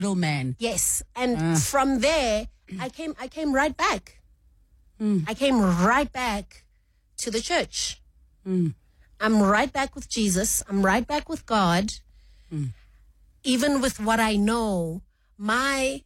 middleman. Yes. And from there, I came right back. I came right back to the church. I'm right back with Jesus. I'm right back with God. Even with what I know, my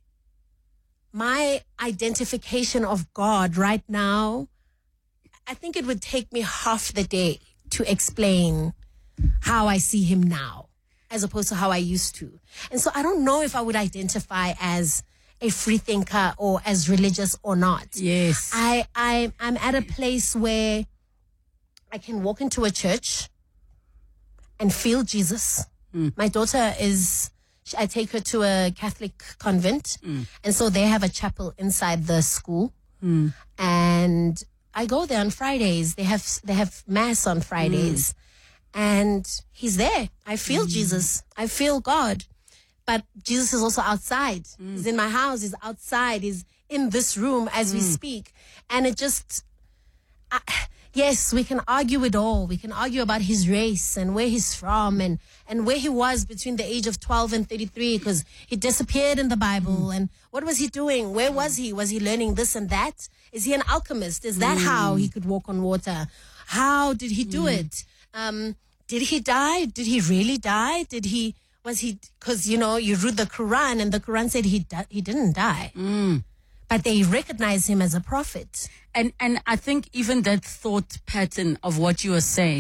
identification of God right now, I think it would take me half the day to explain how I see him now as opposed to how I used to. And so I don't know if I would identify as a free thinker or as religious or not. Yes. I'm at a place where I can walk into a church and feel Jesus. My daughter I take her to a Catholic convent. And so they have a chapel inside the school. And I go there on Fridays. They have mass on Fridays. And he's there. I feel Jesus. I feel God. But Jesus is also outside. He's in my house. He's outside. He's in this room as we speak. And it just, yes, we can argue it all. We can argue about his race and where he's from and where he was between the age of 12 and 33 because he disappeared in the Bible. And what was he doing? Where was he? Was he learning this and that? Is he an alchemist? Is that how he could walk on water? How did he do it? Did he die? Did he really die? Because, you read the Quran and the Quran said he didn't die. But they recognize him as a prophet. And I think even that thought pattern of what you are saying,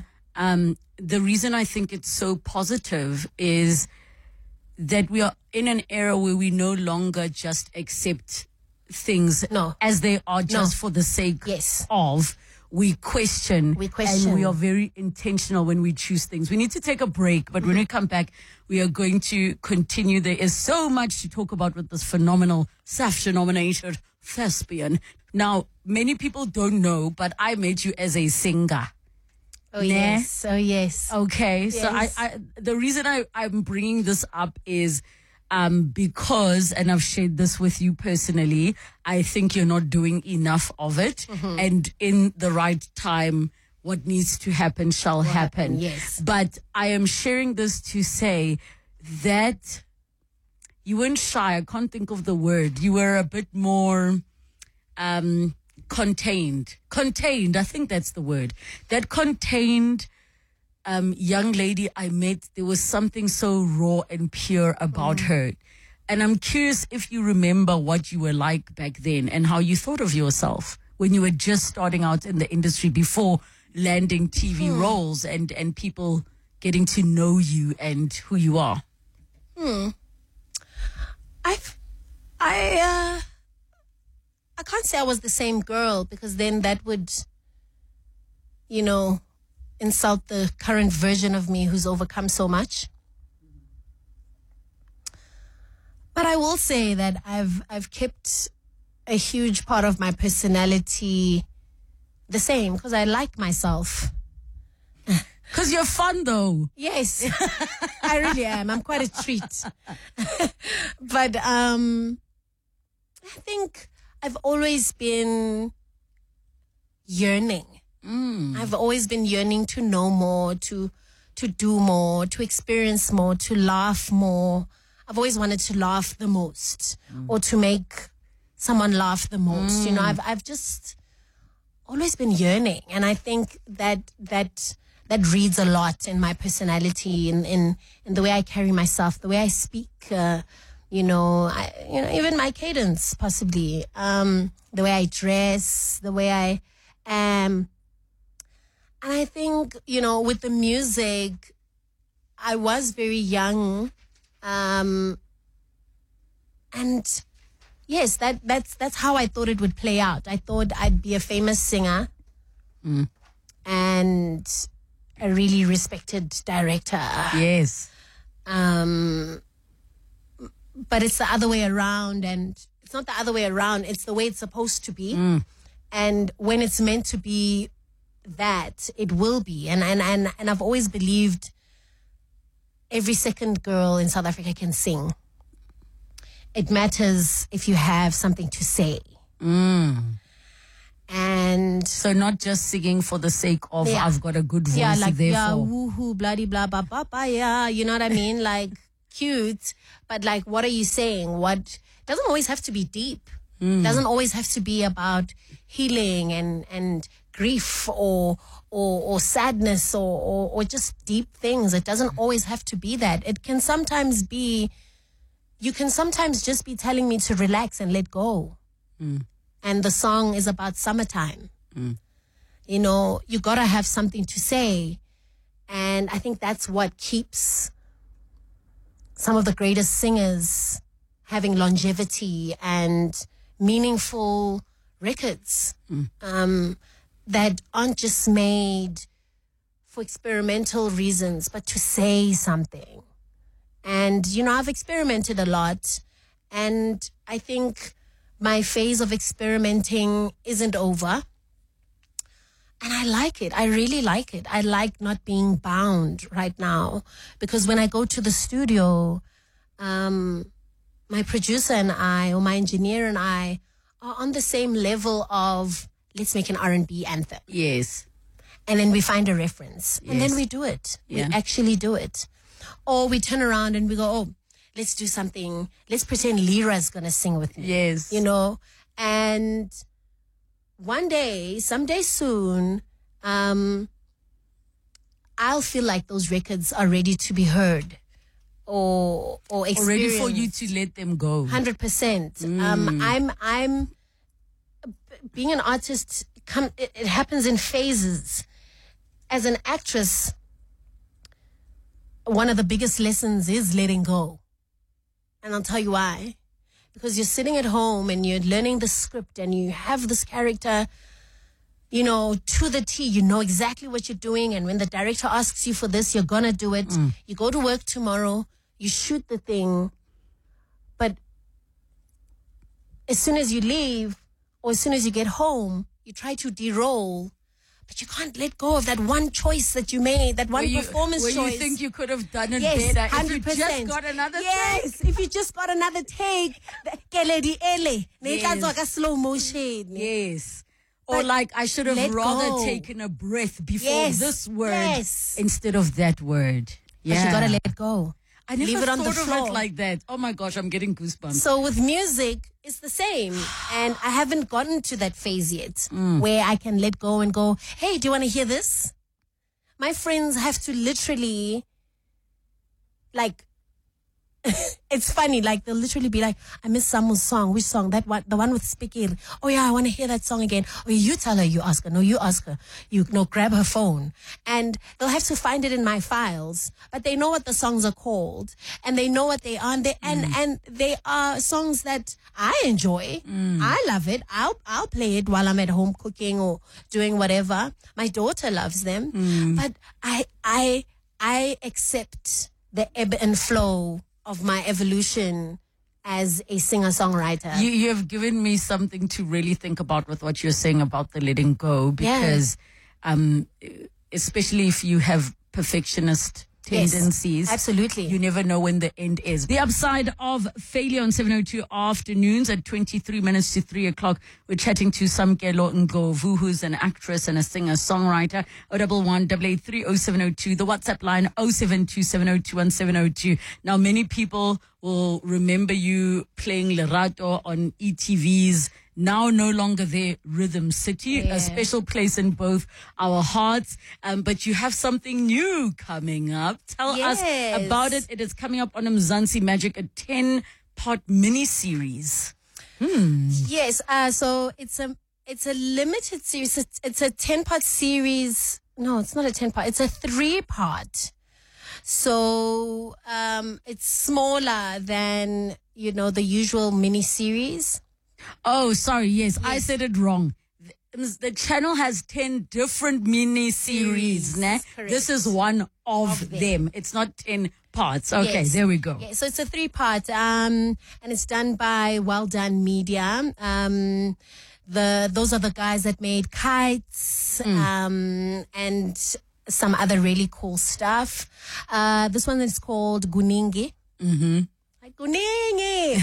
the reason I think it's so positive is that we are in an era where we no longer just accept things as they are just for the sake of. We question. And we are very intentional when we choose things. We need to take a break, but when we come back, we are going to continue. There is so much to talk about with this phenomenal SAFTA-nominated thespian. Now, many people don't know, but I met you as a singer. Oh, yes. Oh, yes. Okay. Yes. So I the reason I'm bringing this up is because, and I've shared this with you personally, I think you're not doing enough of it. And in the right time, what needs to happen shall happen. Yes. But I am sharing this to say that you weren't shy. I can't think of the word. You were a bit more contained. Contained, I think that's the word. That contained young lady I met, there was something so raw and pure about her. And I'm curious if you remember what you were like back then and how you thought of yourself when you were just starting out in the industry before landing TV roles and people getting to know you and who you are. I can't say I was the same girl because then that would, insult the current version of me who's overcome so much. But I will say that I've kept a huge part of my personality the same because I like myself. Because you're fun though. Yes, I really am. I'm quite a treat. But I think I've always been yearning. I've always been yearning to know more, to do more, to experience more, to laugh more. I've always wanted to laugh the most or to make someone laugh the most. I've just always been yearning. And I think that reads a lot in my personality, in the way I carry myself, the way I speak, even my cadence possibly, the way I dress, the way I am. And I think, with the music, I was very young. And yes, that's how I thought it would play out. I thought I'd be a famous singer and a really respected director. Yes. But it's the other way around, and it's not the other way around. It's the way it's supposed to be. And when it's meant to be that, it will be. And I've always believed every second girl in South Africa can sing. It matters if you have something to say. And so not just singing for the sake of I've got a good voice. Yeah, like therefore. woohoo, bloody blah blah blah blah. Yeah, you know what I mean? Like cute, but like, what are you saying? What doesn't always have to be deep. Doesn't always have to be about healing and grief or sadness or just deep things. It doesn't always have to be that. It can sometimes be, you can sometimes just be telling me to relax and let go. And the song is about summertime. You know, you gotta have something to say. And I think that's what keeps some of the greatest singers having longevity and meaningful records that aren't just made for experimental reasons, but to say something. And, you know, I've experimented a lot, and I think my phase of experimenting isn't over. And I like it. I really like it. I like not being bound right now, because when I go to the studio, my producer and I, or my engineer and I, are on the same level of, let's make an R&B anthem. Yes. And then we find a reference. Yes. And then we do it. Yeah. We actually do it. Or we turn around and we go, oh, let's do something. Let's pretend Lyra's going to sing with me. Yes. You know? And one day, someday soon, I'll feel like those records are ready to be heard. Or ready for you to let them go. 100%. I'm being an artist. It happens in phases. As an actress, one of the biggest lessons is letting go, and I'll tell you why. Because you're sitting at home and you're learning the script, and you have this character, you know, to the T. You know exactly what you're doing, and when the director asks you for this, you're gonna do it. You go to work tomorrow. You shoot the thing, but as soon as you leave or as soon as you get home, you try to de-roll, but you can't let go of that one choice that you made, that one performance choice. Where you think you could have done it better 100%. if you just got another take. Yes, if you just got another take. Slow motion. Yes. Or like, I should have rather taken a breath before this word instead of that word. Yeah. But you gotta let go. I never Leave it on thought the floor. Of it like that. Oh my gosh, I'm getting goosebumps. So with music, it's the same. And I haven't gotten to that phase yet where I can let go and go, hey, do you want to hear this? My friends have to literally, like, it's funny, like they'll literally be like, I miss someone's song. Which song? That one, the one with Speaking. Oh yeah, I want to hear that song again. Oh, you tell her, you ask her. No, you ask her. You grab her phone. And they'll have to find it in my files. But they know what the songs are called. And they know what they are. And they are songs that I enjoy. I love it. I'll play it while I'm at home cooking or doing whatever. My daughter loves them. But I accept the ebb and flow of my evolution as a singer-songwriter. You have given me something to really think about with what you're saying about the letting go, because especially if you have perfectionist tendencies. Yes, absolutely. You never know when the end is. The upside of failure on 702 afternoons at 23 minutes to 3 o'clock. We're chatting to Samkelo Ngovu, who's an actress and a singer-songwriter. 011-883-0702. The WhatsApp line 0727021702. Now, many people will remember you playing Lerato on ETV's now no longer there, Rhythm City, a special place in both our hearts. But you have something new coming up. Tell us about it. It is coming up on Mzansi Magic, a 10-part mini-series. Yes. So it's a limited series. It's a 10-part series. No, it's not a 10-part. It's a 3-part. So it's smaller than, the usual mini-series. Oh, sorry. Yes, I said it wrong. The channel has 10 different mini-series. This is one of them. It's not 10 parts. Okay, there we go. Yeah, so it's a 3-part, and it's done by Well Done Media. Those are the guys that made Kites, and some other really cool stuff. This one is called Guningi. Guningi.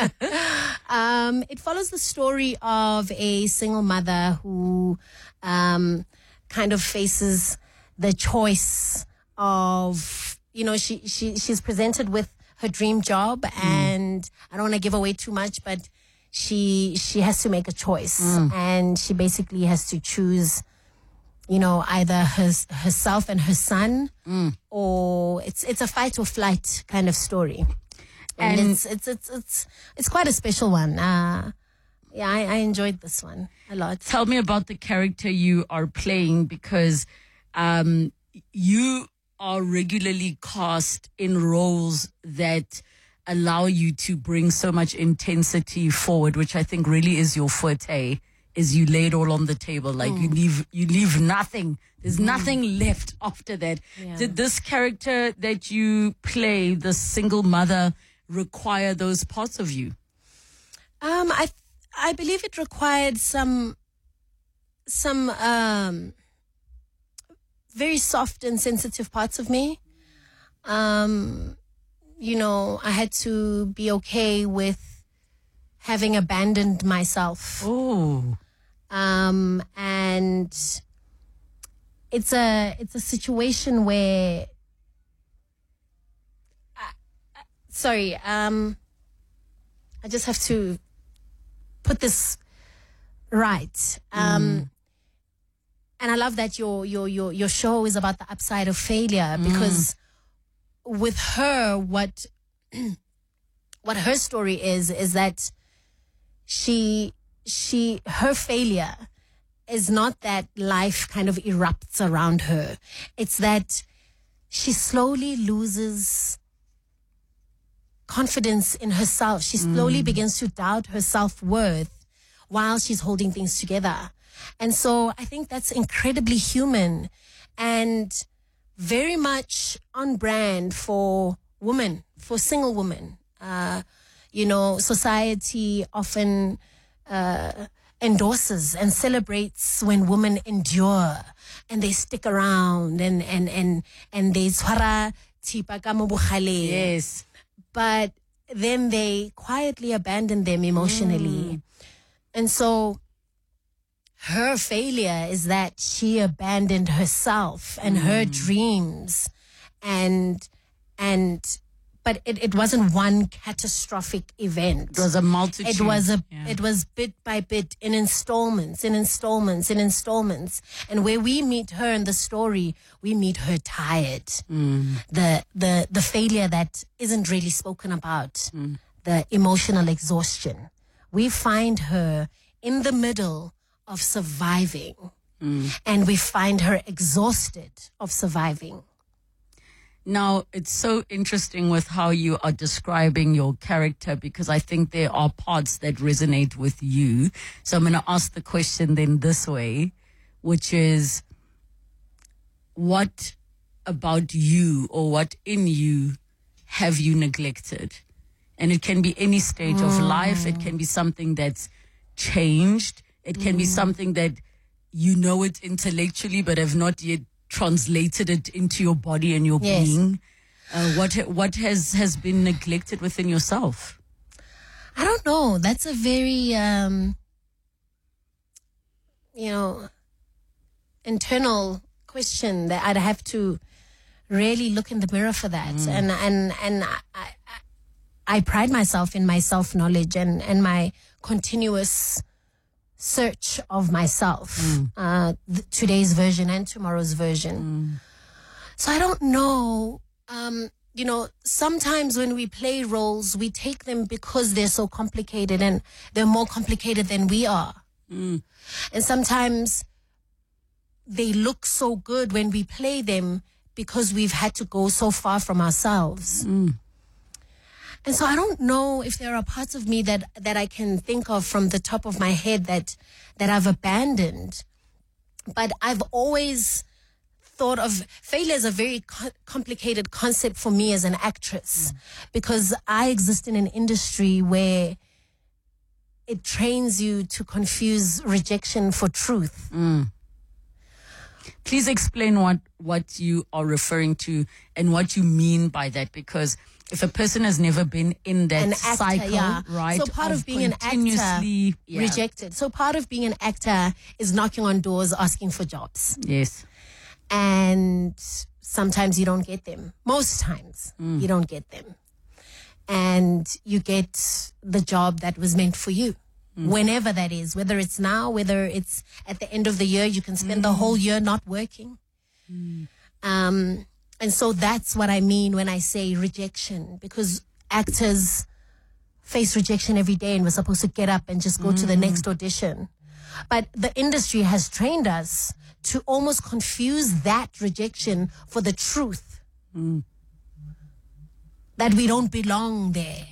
It follows the story of a single mother who kind of faces the choice of, she's presented with her dream job, and I don't want to give away too much, but she has to make a choice, and she basically has to choose, either herself and her son, or it's a fight or flight kind of story, and it's quite a special one. I enjoyed this one a lot. Tell me about the character you are playing, because you are regularly cast in roles that allow you to bring so much intensity forward, which I think really is your forte, is you lay it all on the table. Like you leave nothing. There's nothing left after that. Yeah. Did this character that you play, the single mother, require those parts of you? I believe it required some very soft and sensitive parts of me. I had to be okay with having abandoned myself. Oh. And it's a situation where I just have to put this right. And I love that your show is about the upside of failure, because with her, what her story is that her failure is not that life kind of erupts around her. It's that she slowly loses confidence in herself. She slowly begins to doubt her self-worth while she's holding things together. And so I think that's incredibly human and very much on brand for women, for single women. Society often endorses and celebrates when women endure and they stick around and they tshwara thipa ka mo bogale. Yes. But then they quietly abandon them emotionally. And so her failure is that she abandoned herself and her dreams, but it wasn't one catastrophic event. It was a multitude. It was bit by bit, in installments. And where we meet her in the story, we meet her tired. The failure that isn't really spoken about, the emotional exhaustion. We find her in the middle of surviving, and we find her exhausted of surviving. Now, it's so interesting with how you are describing your character, because I think there are parts that resonate with you. So I'm going to ask the question then this way, which is, what about you, or what in you have you neglected? And it can be any stage of life. It can be something that's changed. It can be something that you know it intellectually, but have not yet translated it into your body and your being. What has been neglected within yourself? I don't know. That's a very internal question that I'd have to really look in the mirror for that. And I pride myself in my self-knowledge and my continuous search of myself, today's version and tomorrow's version. So I don't know. Sometimes when we play roles, we take them because they're so complicated, and they're more complicated than we are. And sometimes they look so good when we play them because we've had to go so far from ourselves. And so I don't know if there are parts of me that I can think of from the top of my head that I've abandoned. But I've always thought of failure as a very complicated concept for me as an actress, because I exist in an industry where it trains you to confuse rejection for truth. Please explain what you are referring to and what you mean by that, because if a person has never been in that cycle, right? So part of being an actor, rejected. So part of being an actor is knocking on doors, asking for jobs. Yes. And sometimes you don't get them. Most times you don't get them. and you get the job that was meant for you. Whenever that is, whether it's now, whether it's at the end of the year, you can spend the whole year not working. And so that's what I mean when I say rejection, because actors face rejection every day and we're supposed to get up and just go to the next audition. But the industry has trained us to almost confuse that rejection for the truth. That we don't belong there.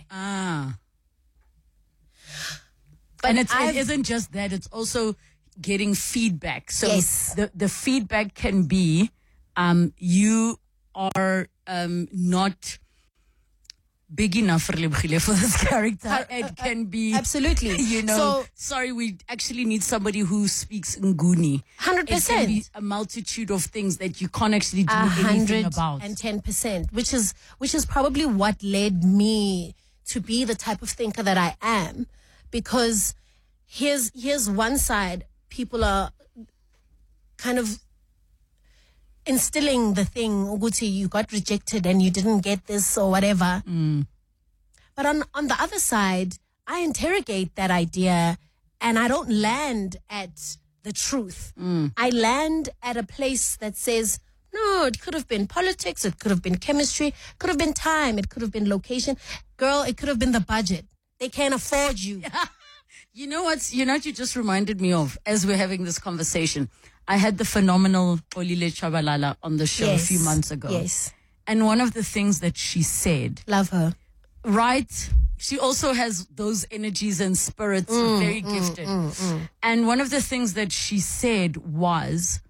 But it isn't just that, it's also getting feedback. So yes. the feedback can be, you are not big enough for this character. It can be, absolutely, you know, so, sorry, we actually need somebody who speaks Nguni. 100%. It can be a multitude of things that you can't actually do anything about. 110%, which is probably what led me to be the type of thinker that I am. Because here's one side, people are kind of instilling the thing, Uguti, you got rejected and you didn't get this or whatever. But on the other side, I interrogate that idea and I don't land at the truth. I land at a place that says, no, it could have been politics, it could have been chemistry, it could have been time, it could have been location. Girl, it could have been the budget. They can't afford you. You know what you just reminded me of as we're having this conversation. I had the phenomenal Olile Chabalala on the show a few months ago. Yes. And one of the things that she said. Love her. Right? She also has those energies and spirits, very gifted. And one of the things that she said was,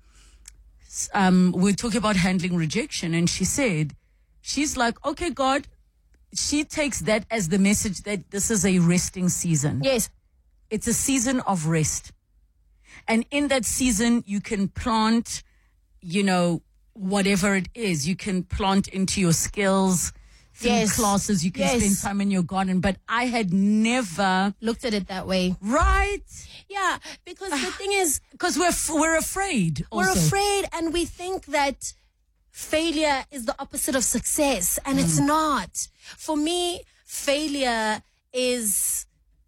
we're talking about handling rejection. And she said, she's like, okay, God, she takes that as the message that this is a resting season. Yes. It's a season of rest. And in that season, you can plant, you know, whatever it is. You can plant into your skills, through classes. You can spend time in your garden. But I had never looked at it that way. Right? Yeah, because the thing is, because we're afraid. We're afraid, and we think that failure is the opposite of success, and it's not. For me, failure is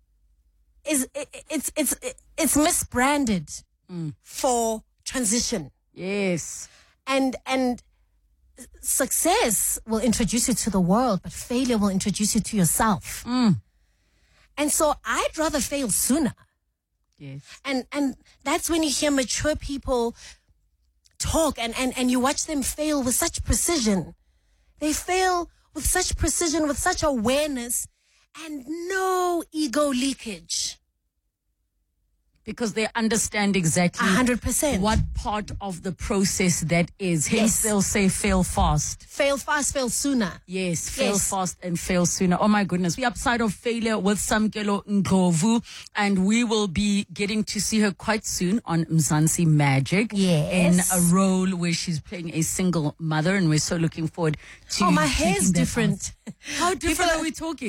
misbranded for transition. Yes. And success will introduce you to the world, but failure will introduce you to yourself. And so I'd rather fail sooner. Yes. And that's when you hear mature people talk and you watch them fail with such precision. They fail with such precision, with such awareness, and no ego leakage. Because they understand exactly 100% what part of the process that is. Hence, they'll say fail fast. Fail fast, fail sooner. Yes, fail fast and fail sooner. Oh my goodness. The upside of failure with Samkelo Ndlovu, and we will be getting to see her quite soon on Mzansi Magic. Yes. In a role where she's playing a single mother, and we're so looking forward to my hair's different. How different are we talking?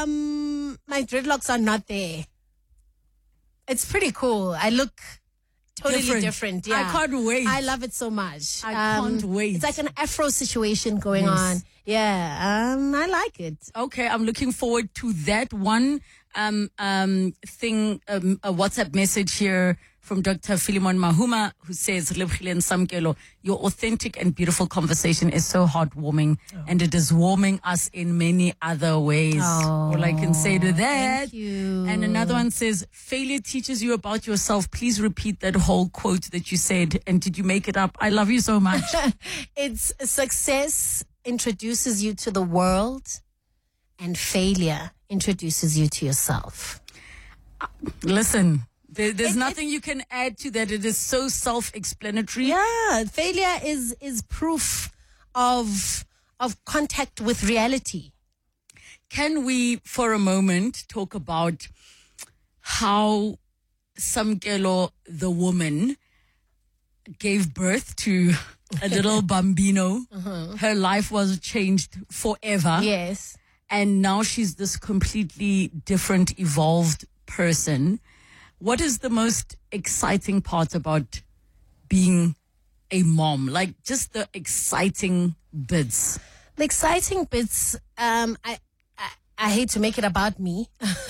My dreadlocks are not there. It's pretty cool. I look totally different. Yeah. I can't wait. I love it so much. I can't wait. It's like an Afro situation going on. Yeah. I like it. Okay. I'm looking forward to that one thing, a WhatsApp message here from Dr. Philemon Mahuma, who says, Lebogile and Samkelo, your authentic and beautiful conversation is so heartwarming, and it is warming us in many other ways. All I can say to that. Thank you. And another one says, failure teaches you about yourself. Please repeat that whole quote that you said. And did you make it up? I love you so much. It's success introduces you to the world, and failure introduces you to yourself. Listen. There's nothing you can add to that. It is so self-explanatory. Yeah, failure is proof of contact with reality. Can we, for a moment, talk about how Samkelo, the woman, gave birth to a little bambino? Her life was changed forever. Yes. And now she's this completely different, evolved person. What is the most exciting part about being a mom? Like, just the exciting bits. The exciting bits, I hate to make it about me.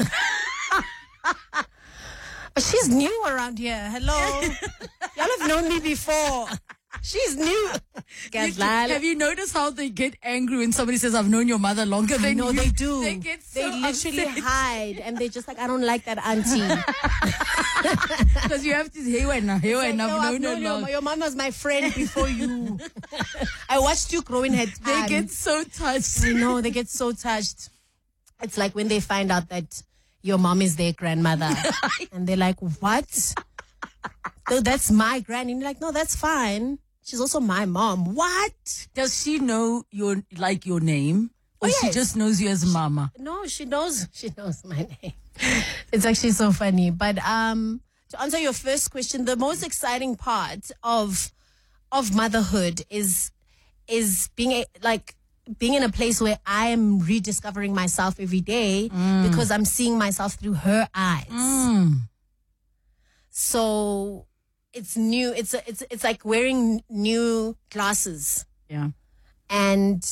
But she's new around here. Hello. Y'all have known me before. She's new. Have you noticed how they get angry when somebody says, I've known your mother longer than you? No, they do. They get so They literally upset. hide, and they're just like, I don't like that auntie. Because you have to, hey, when I've known her long. Your mom was my friend before you. I watched you grow in her time. They get so touched. I know, they get so touched. It's like when they find out that your mom is their grandmother. And they're like, what? No, that's my granny. And you're like, no, that's fine. She's also my mom. What? Does she know your name? Or yes. she just knows you as mama? No, she knows my name. It's actually so funny. But to answer your first question, the most exciting part of motherhood is being in a place where I am rediscovering myself every day because I'm seeing myself through her eyes. So it's new. It's like wearing new glasses. Yeah. And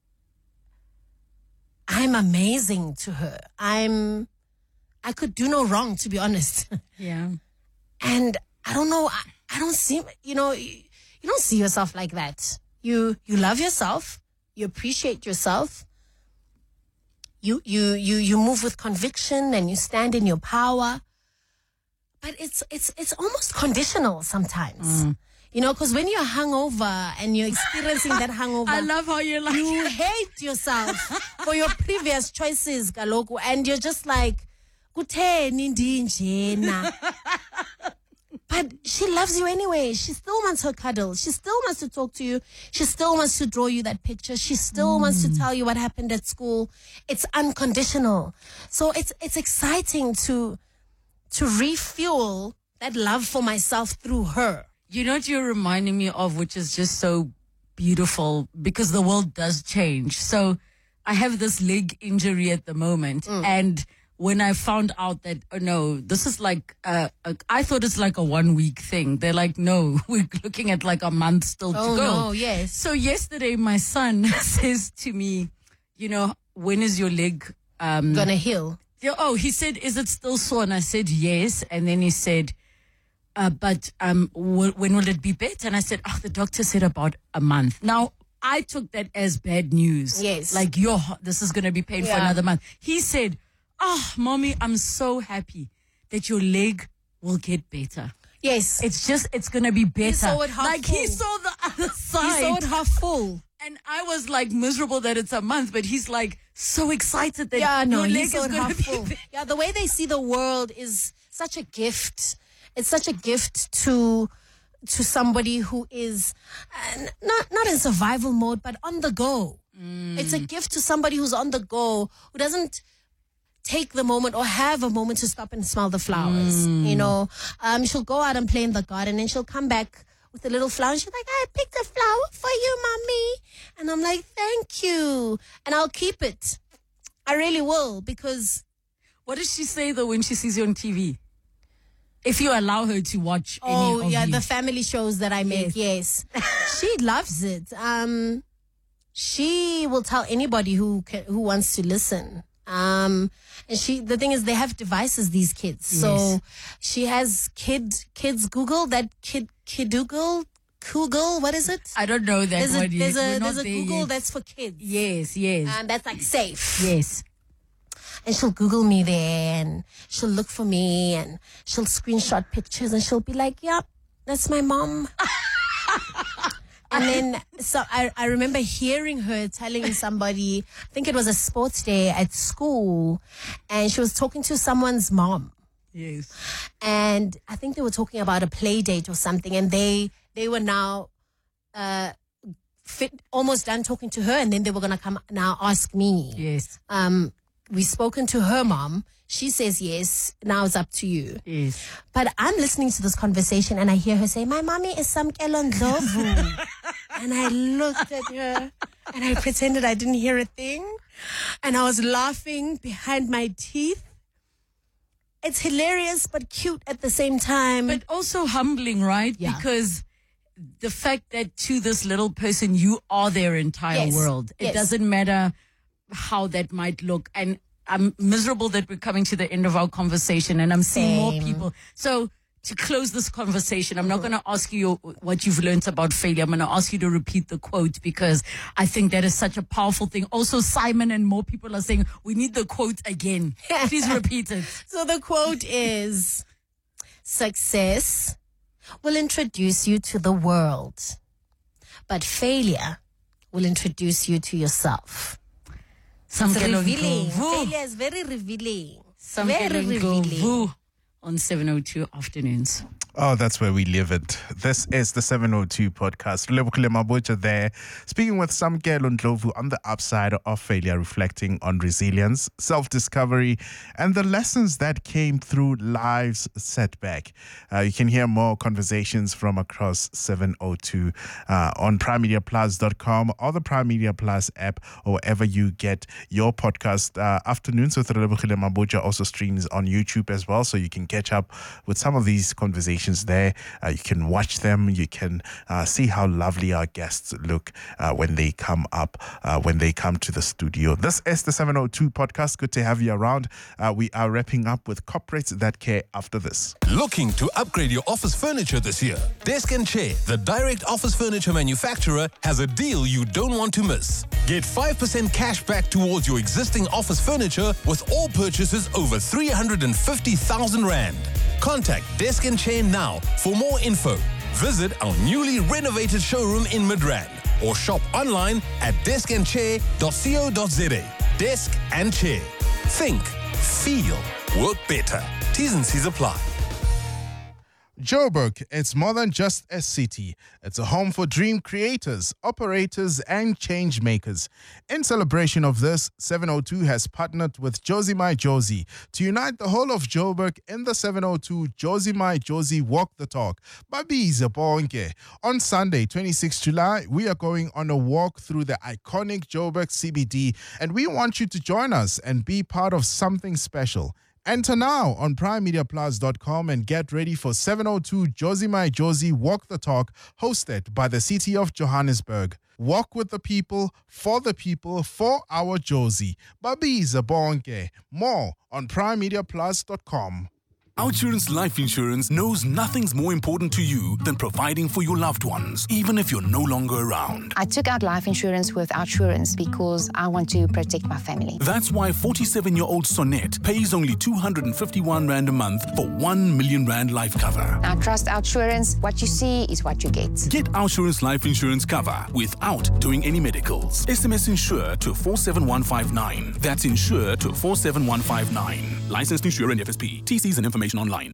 I'm amazing to her. I could do no wrong, to be honest. Yeah. And I don't know. I don't see, you don't see yourself like that. You love yourself. You appreciate yourself. You move with conviction and you stand in your power. But it's almost conditional sometimes. Because when you're hungover and you're experiencing that hangover, I love how you're like, you hate yourself for your previous choices, Galoku, and you're just like, kutheni ndinjena. But she loves you anyway. She still wants her cuddles. She still wants to talk to you. She still wants to draw you that picture. She still wants to tell you what happened at school. It's unconditional. So it's exciting to refuel that love for myself through her. You know what you're reminding me of, which is just so beautiful, because the world does change. So I have this leg injury at the moment, and when I found out that, oh no, this is like, I thought it's like a 1 week thing. They're like, no, we're looking at like a month still to go. No, yes. So yesterday my son says to me, when is your leg gonna heal? He said, is it still sore? And I said, yes. And then he said, but when will it be better? And I said, the doctor said about a month. Now, I took that as bad news. Yes. Like, this is going to be pain for another month. He said, mommy, I'm so happy that your leg will get better. Yes. It's going to be better. He saw it half full. He saw the other side. He saw it half full. And I was like miserable that it's a month, but he's like so excited that your leg is going to be full. Yeah, the way they see the world is such a gift. It's such a gift to somebody who is not in survival mode, but on the go. It's a gift to somebody who's on the go, who doesn't take the moment or have a moment to stop and smell the flowers. She'll go out and play in the garden and she'll come back with a little flower. And she's like, I picked a flower for you, mommy. And I'm like, thank you. And I'll keep it. I really will, because... What does she say, though, when she sees you on TV? If you allow her to watch any of the family shows that I make, yes. She loves it. She will tell anybody who wants to listen. And the thing is, they have devices, these kids. Yes. So she has kids Google, that Kidoogle, what is it? I don't know that word yet. There's a Google that's for kids. Yes. And that's like safe. Yes. And she'll Google me there, and she'll look for me, and she'll screenshot pictures, and she'll be like, yep, that's my mom. And then, so I remember hearing her telling somebody, I think it was a sports day at school, and she was talking to someone's mom. Yes. And I think they were talking about a play date or something, and they were now almost done talking to her, and then they were going to come now ask me. Yes. We've spoken to her mom. She says yes. Now it's up to you. Yes. But I'm listening to this conversation and I hear her say, my mommy is Samkelo Ndlovu. And I looked at her and I pretended I didn't hear a thing. And I was laughing behind my teeth. It's hilarious but cute at the same time. But also humbling, right? Yeah. Because the fact that to this little person, you are their entire world. It doesn't matter how that might look. And I'm miserable that we're coming to the end of our conversation, and I'm seeing more people. So to close this conversation, I'm not going to ask you what you've learned about failure. I'm going to ask you to repeat the quote, because I think that is such a powerful thing. Also, Simon and more people are saying we need the quote again. Please repeat it. So the quote is, success will introduce you to the world, but failure will introduce you to yourself. It's revealing. Failure is very revealing. Very revealing. On 702 Afternoons. Oh, that's where we live it. This is the 702 podcast. Lebukile Mabucha there, speaking with Samkelo Ndlovu on the upside of failure, reflecting on resilience, self-discovery, and the lessons that came through life's setback. You can hear more conversations from across 702 on primemediaplus.com or the Prime Media Plus app, or wherever you get your podcast. Afternoons with Lebukile Mabucha also streams on YouTube as well, so you can catch up with some of these conversations there. You can watch them. You can see how lovely our guests look when they come up, when they come to the studio. This is the 702 podcast. Good to have you around. We are wrapping up with corporates that care after this. Looking to upgrade your office furniture this year? Desk & Chair, the direct office furniture manufacturer, has a deal you don't want to miss. Get 5% cash back towards your existing office furniture with all purchases over 350,000 Rand. Contact Desk & Chair now for more info. Visit our newly renovated showroom in Midrand or shop online at deskandchair.co.za. Desk & Chair. Think, feel, work better. T's and C's apply. Joburg, it's more than just a city. It's a home for dream creators, operators, and change makers. In celebration of this, 702 has partnered with Josie My Josie to unite the whole of Joburg in the 702 Josie My Josie Walk the Talk. Babiza bonke. On Sunday, 26 July, we are going on a walk through the iconic Joburg CBD, and we want you to join us and be part of something special. Enter now on primemediaplus.com and get ready for 702 Josie My Josie Walk the Talk, hosted by the City of Johannesburg. Walk with the people, for our Josie. Babiza bonke. More on primemediaplus.com. Outsurance Life Insurance knows nothing's more important to you than providing for your loved ones, even if you're no longer around. I took out life insurance with Outsurance because I want to protect my family. That's why 47-year-old Sonette pays only 251 Rand a month for 1 million Rand life cover. Now trust Outsurance. What you see is what you get. Get Outsurance Life Insurance cover without doing any medicals. SMS Insure to 47159. That's Insure to 47159. Licensed Insurer and FSP. TCs and information online.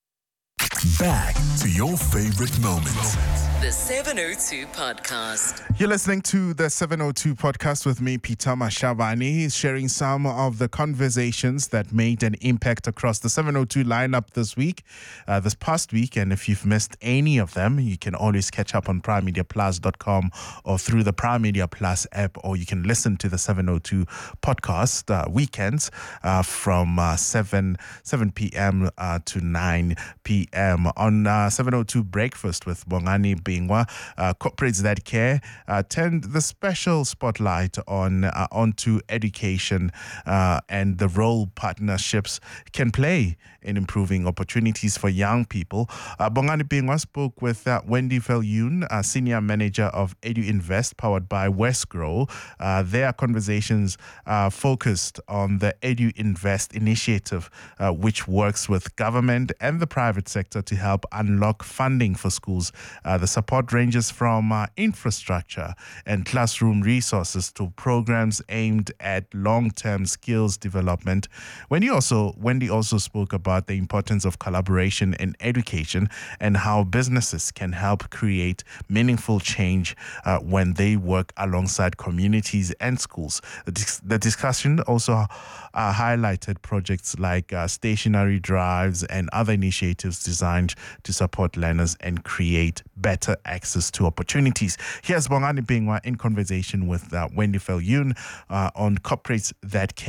Back to your favorite moments. The 702 Podcast. You're listening to the 702 Podcast with me, Peter Mashabani. He's sharing some of the conversations that made an impact across the 702 lineup this past week. And if you've missed any of them, you can always catch up on primemediaplus.com or through the Prime Media Plus app, or you can listen to the 702 Podcast weekends from 7 p.m. to 9 p.m. on 702 Breakfast with Bongani Bingwa. Corporates that care turned the special spotlight onto education and the role partnerships can play in improving opportunities for young people. Bongani Bingwa spoke with Wendy Viljoen, Senior Manager of Edu Invest, powered by Westgrow. Their conversations focused on the Edu Invest initiative, which works with government and the private sector to help unlock funding for schools. The support ranges from infrastructure and classroom resources to programs aimed at long-term skills development. Wendy also spoke about the importance of collaboration in education and how businesses can help create meaningful change when they work alongside communities and schools. The discussion also highlighted projects like stationary drives and other initiatives designed to support learners and create better access to opportunities. Here's Bongani Bingwa in conversation with Wendy Viljoen on corporates that care.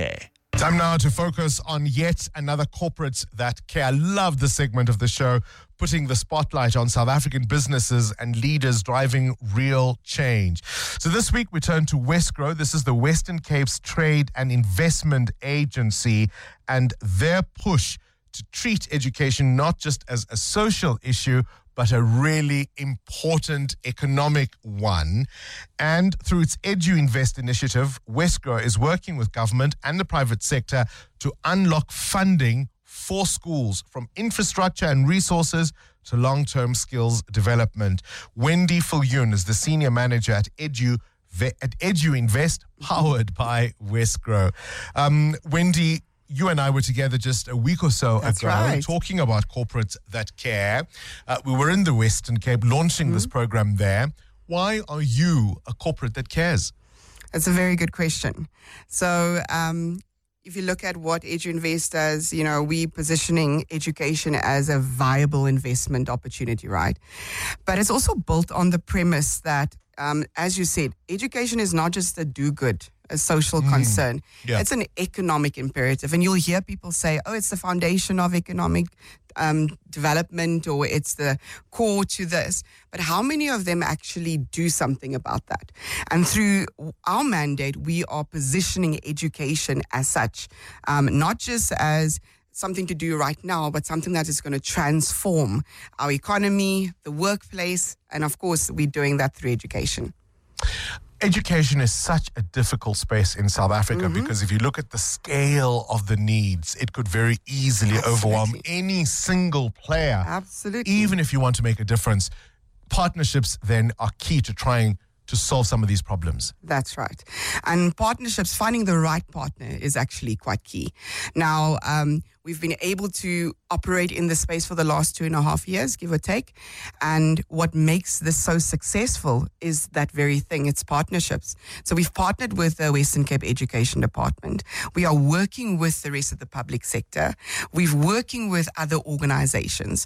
Time now to focus on yet another corporate that care. I love this segment of the show, putting the spotlight on South African businesses and leaders driving real change. So this week we turn to Wesgro. This is the Western Cape's trade and investment agency, and their push to treat education not just as a social issue, but a really important economic one. And through its EduInvest initiative, Wesgro is working with government and the private sector to unlock funding for schools, from infrastructure and resources to long-term skills development. Wendy Viljoen is the senior manager at EduInvest, powered by Wesgro. Wendy, you and I were together just a week or so ago, talking about corporates that care. We were in the Western Cape launching this program there. Why are you a corporate that cares? That's a very good question. So if you look at what EduInvest does, we positioning education as a viable investment opportunity, right? But it's also built on the premise that, as you said, education is not just a do-good, a social concern. Yeah. It's an economic imperative. And you'll hear people say, oh, it's the foundation of economic development, or it's the core to this. But how many of them actually do something about that? And through our mandate, we are positioning education as such, not just as something to do right now, but something that is going to transform our economy, the workplace, and of course, we're doing that through education. Education is such a difficult space in South Africa because if you look at the scale of the needs, it could very easily overwhelm any single player. Absolutely. Even if you want to make a difference, partnerships then are key to trying to solve some of these problems. That's right. And partnerships, finding the right partner is actually quite key. Now, we've been able to operate in this space for the last 2.5 years, give or take. And what makes this so successful is that very thing. It's partnerships. So we've partnered with the Western Cape Education Department. We are working with the rest of the public sector. We're working with other organizations.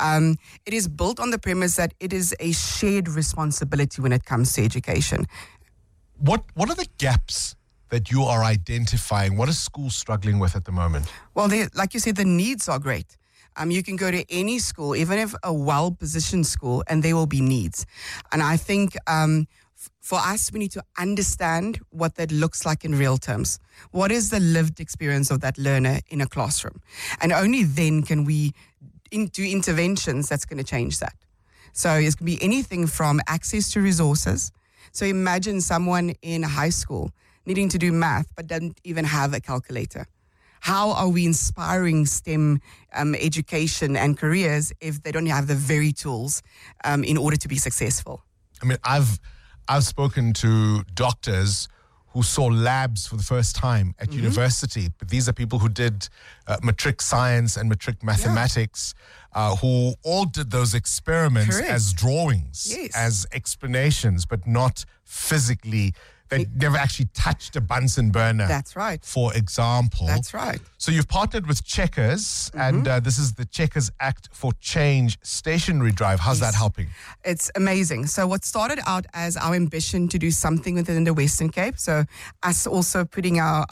It is built on the premise that it is a shared responsibility when it comes to education. What are the gaps that you are identifying? What are schools struggling with at the moment? Well, like you said, the needs are great. You can go to any school, even if a well-positioned school, and there will be needs. And I think for us, we need to understand what that looks like in real terms. What is the lived experience of that learner in a classroom? And only then can we do interventions that's going to change that. So it's going to be anything from access to resources. So imagine someone in high school needing to do math but doesn't even have a calculator. How are we inspiring STEM education and careers if they don't have the very tools in order to be successful? I mean, I've spoken to doctors who saw labs for the first time at university, but these are people who did matric science and matric mathematics, who all did those experiments as drawings, as explanations, but not physically. They never actually touched a Bunsen burner. That's right. For example. That's right. So you've partnered with Checkers, and this is the Checkers Act for Change stationary drive. How's that helping? It's amazing. So what started out as our ambition to do something within the Western Cape, so us also putting our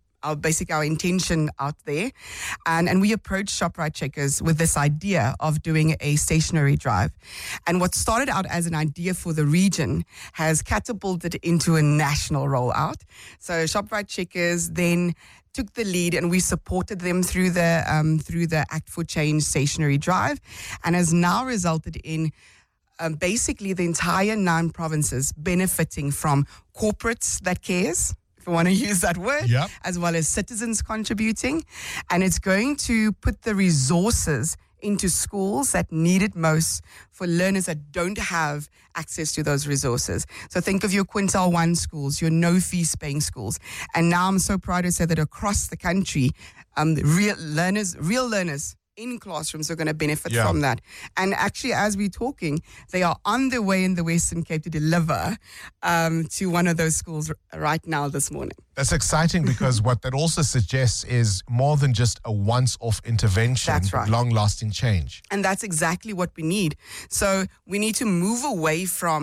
intention out there. And we approached Shoprite Checkers with this idea of doing a stationary drive. And what started out as an idea for the region has catapulted into a national rollout. So Shoprite Checkers then took the lead, and we supported them through the Act for Change stationary drive, and has now resulted in basically the entire 9 provinces benefiting from corporates that cares, if I want to use that word, as well as citizens contributing. And it's going to put the resources into schools that need it most for learners that don't have access to those resources. So think of your Quintile 1 schools, your no-fees paying schools. And now I'm so proud to say that across the country, real learners in classrooms are going to benefit from that. And actually, as we're talking, they are on their way in the Western Cape to deliver to one of those schools right now this morning. That's exciting because what that also suggests is more than just a once-off intervention, That's right. long-lasting change. And that's exactly what we need. So we need to move away from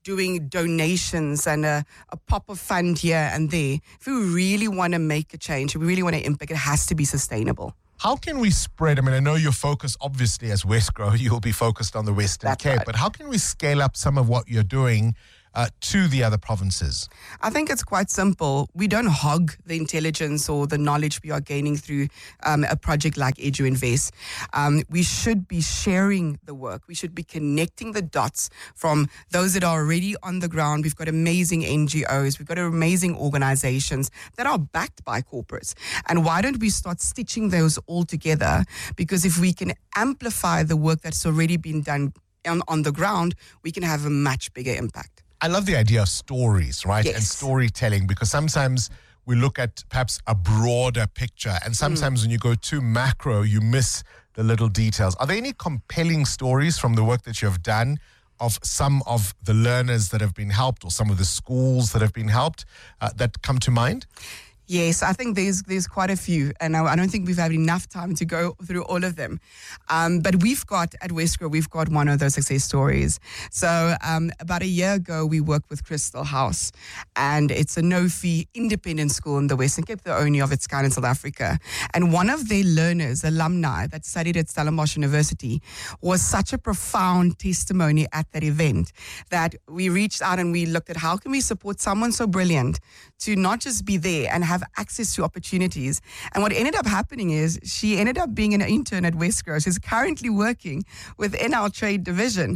doing donations and a pop of fund here and there. If we really want to make a change, if we really want to impact, it has to be sustainable. How can we spread? I mean, I know your focus, obviously, as Westgrow, you'll be focused on the Western Cape, right. But how can we scale up some of what you're doing to the other provinces? I think it's quite simple. We don't hog the intelligence or the knowledge we are gaining through a project like EduInvest. We should be sharing the work. We should be connecting the dots from those that are already on the ground. We've got amazing NGOs. We've got amazing organizations that are backed by corporates. And why don't we start stitching those all together? Because if we can amplify the work that's already been done on the ground, we can have a much bigger impact. I love the idea of stories, right? Yes. And storytelling, because sometimes we look at perhaps a broader picture, and sometimes when you go too macro, you miss the little details. Are there any compelling stories from the work that you have done of some of the learners that have been helped or some of the schools that have been helped that come to mind? Yes, I think there's quite a few, and I don't think we've had enough time to go through all of them. But we've got, at Westgrow, we've got one of those success stories. So about a year ago, we worked with Crystal House, and it's a no-fee independent school in the Western Cape, the only of its kind in South Africa. And one of their learners, alumni that studied at Stellenbosch University, was such a profound testimony at that event that we reached out and we looked at how can we support someone so brilliant to not just be there and have access to opportunities. And what ended up happening is she ended up being an intern at Westgrow. She's currently working within our trade division.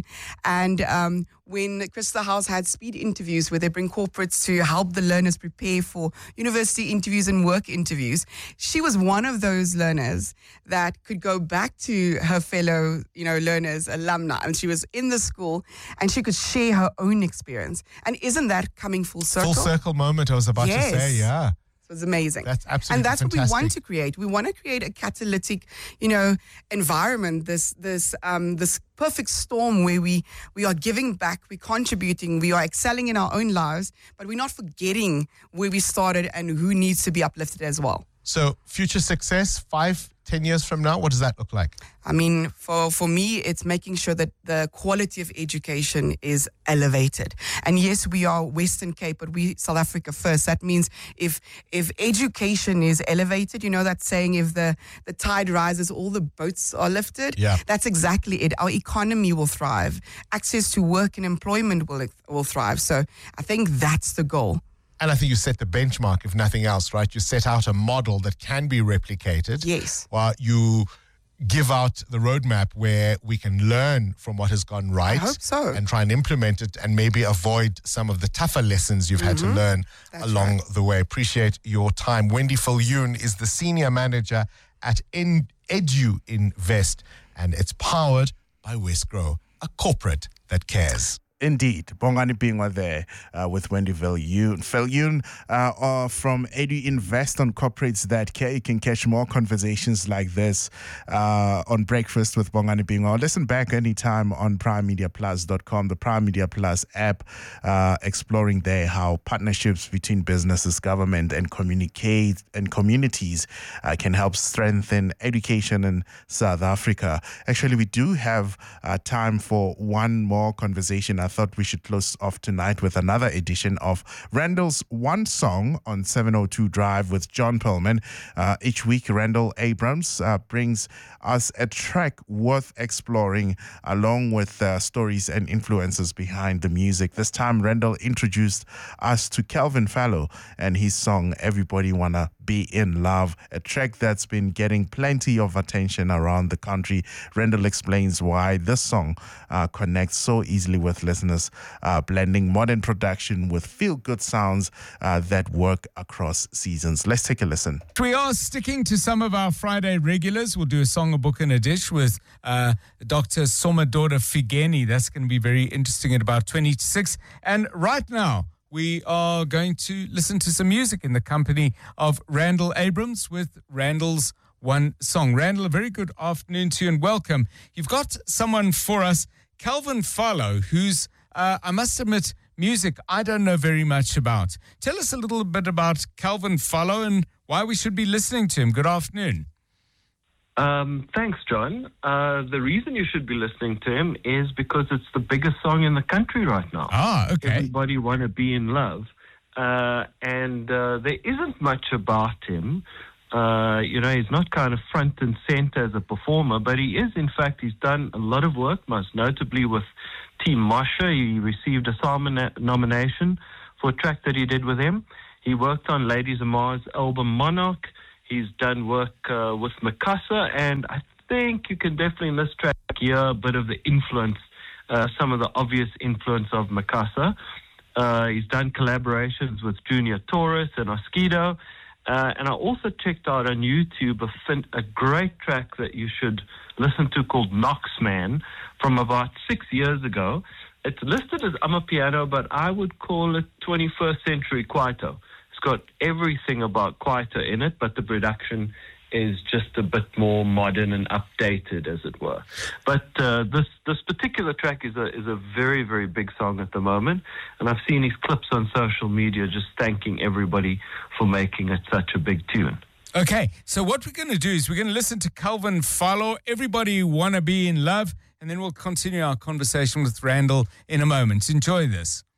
And when Crystal House had speed interviews where they bring corporates to help the learners prepare for university interviews and work interviews, she was one of those learners that could go back to her fellow, learners, alumni. And she was in the school and she could share her own experience. And isn't that coming full circle? Full circle moment, I was about to say, yeah. It was amazing. That's absolutely And that's fantastic. what we want to create. We want to create a catalytic, environment, this perfect storm where we are giving back, we're contributing, we are excelling in our own lives, but we're not forgetting where we started and who needs to be uplifted as well. So future success, 5-10 years from now, what does that look like? I mean, for me, it's making sure that the quality of education is elevated. And yes, we are Western Cape, but we South Africa first. That means if education is elevated, that saying, if the tide rises, all the boats are lifted. Yeah. That's exactly it. Our economy will thrive. Access to work and employment will thrive. So I think that's the goal. And I think you set the benchmark, if nothing else, right? You set out a model that can be replicated. Yes. While you give out the roadmap where we can learn from what has gone right. I hope so. And try and implement it and maybe avoid some of the tougher lessons you've had to learn along the way. Appreciate your time. Wendy Viljoen is the Senior Manager at EduInvest, and it's powered by Westgrow, a corporate that cares. Indeed. Bongani Bingwa there with Wendy Viljoen. Viljoen from EduInvest on Corporates That Care. You can catch more conversations like this on Breakfast with Bongani Bingwa. Listen back anytime on primemediaplus.com, the Prime Media Plus app, exploring there how partnerships between businesses, government, and communities can help strengthen education in South Africa. Actually, we do have time for one more conversation. I thought we should close off tonight with another edition of Randall's One Song on 702 Drive with John Perlman. Each week, Randall Abrams brings us a track worth exploring along with stories and influences behind the music. This time, Randall introduced us to Kelvin Fallow and his song, Everybody Wanna Be in Love, a track that's been getting plenty of attention around the country. Randall explains why this song connects so easily with listeners, blending modern production with feel-good sounds that work across seasons. Let's take a listen. We are sticking to some of our Friday regulars. We'll do a song, a book, and a dish with Dr. Somadora Figeni. That's going to be very interesting at about 26. And right now, we are going to listen to some music in the company of Randall Abrams with Randall's One Song. Randall, a very good afternoon to you and welcome. You've got someone for us, Kelvin Fallow, who's, I must admit, music I don't know very much about. Tell us a little bit about Kelvin Fallow and why we should be listening to him. Good afternoon. Thanks, John. The reason you should be listening to him is because it's the biggest song in the country right now. Ah, okay. Everybody Wanna Be in Love. And there isn't much about him. He's not kind of front and center as a performer, but he is, in fact, he's done a lot of work, most notably with Team Moshe. He received a Salmon nomination for a track that he did with him. He worked on Ladies of Mars' album Monarch. He's done work with Mikasa, and I think you can definitely in this track hear a bit of the influence, some of the obvious influence of Mikasa. He's done collaborations with Junior Taurus and Oskido. And I also checked out on YouTube a great track that you should listen to called Knoxman from about 6 years ago. It's listed as Amapiano, but I would call it 21st century Kwaito. It's got everything about Kwaito in it, but the production is just a bit more modern and updated, as it were. But this particular track is a very, very big song at the moment, and I've seen his clips on social media just thanking everybody for making it such a big tune. Okay, so what we're going to do is we're going to listen to Calvin Falo, Everybody Wanna Be in Love, and then we'll continue our conversation with Randall in a moment. Enjoy this.